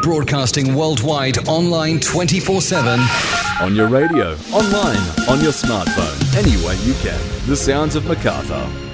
broadcasting worldwide, online 24/7. On your radio, online, on your smartphone, any way you can. The sounds of Macarthur.